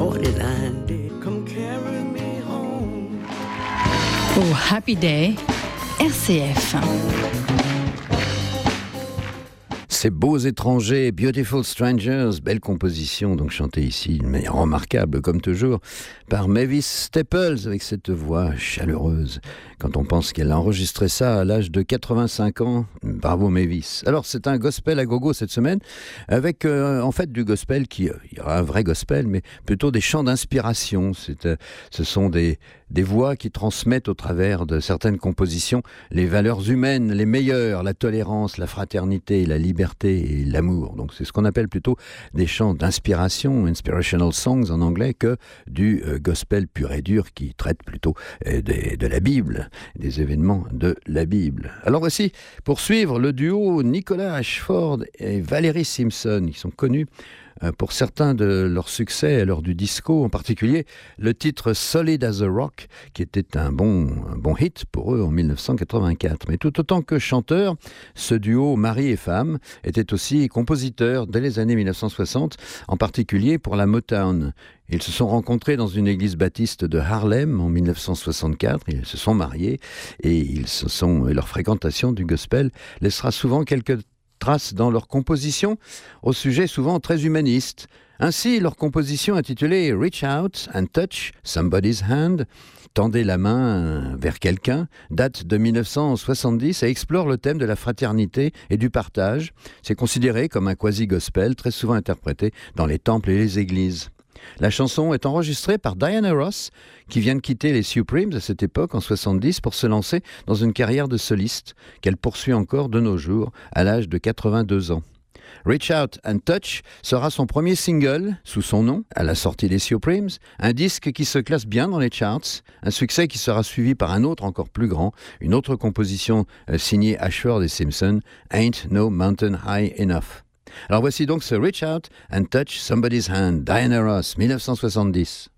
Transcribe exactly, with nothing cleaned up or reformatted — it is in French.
forty-nine days. Come carry me home. Oh, Happy Day, R C F. Ces beaux étrangers, Beautiful Strangers, belle composition, donc chantée ici, de manière remarquable, comme toujours, par Mavis Staples, avec cette voix chaleureuse. Quand on pense qu'elle a enregistré ça à l'âge de quatre-vingt-cinq ans, bravo Mavis. Alors c'est un gospel à gogo cette semaine, avec euh, en fait du gospel qui, euh, il y aura un vrai gospel, mais plutôt des chants d'inspiration. C'est, euh, ce sont des, des voix qui transmettent au travers de certaines compositions les valeurs humaines, les meilleures, la tolérance, la fraternité, la liberté et l'amour. Donc c'est ce qu'on appelle plutôt des chants d'inspiration, inspirational songs en anglais, que du euh, gospel pur et dur qui traite plutôt euh, des, de la Bible, des événements de la Bible. Alors voici, pour suivre, le duo Nicolas Ashford et Valérie Simpson, qui sont connus pour certains de leurs succès lors du disco, en particulier le titre Solid as a Rock, qui était un bon, un bon hit pour eux en dix-neuf cent quatre-vingt-quatre. Mais tout autant que chanteur, ce duo mari et femme était aussi compositeur dès les années dix-neuf cent soixante, en particulier pour la Motown. Ils se sont rencontrés dans une église baptiste de Harlem en dix-neuf cent soixante-quatre, ils se sont mariés et ils se sont, leur fréquentation du gospel laissera souvent quelques traces dans leur composition, au sujet souvent très humaniste. Ainsi, leur composition intitulée « Reach out and touch somebody's hand » Tendez la main vers quelqu'un, date de dix-neuf cent soixante-dix et explore le thème de la fraternité et du partage. C'est considéré comme un quasi-gospel très souvent interprété dans les temples et les églises. La chanson est enregistrée par Diana Ross, qui vient de quitter les Supremes à cette époque, en soixante-dix, pour se lancer dans une carrière de soliste, qu'elle poursuit encore de nos jours, à l'âge de quatre-vingt-deux ans. Reach Out and Touch sera son premier single, sous son nom, à la sortie des Supremes, un disque qui se classe bien dans les charts, un succès qui sera suivi par un autre encore plus grand, une autre composition euh, signée Ashford et Simpson, Ain't No Mountain High Enough. Alors voici donc ce Reach Out and Touch Somebody's Hand, Diana Ross, dix-neuf cent soixante-dix.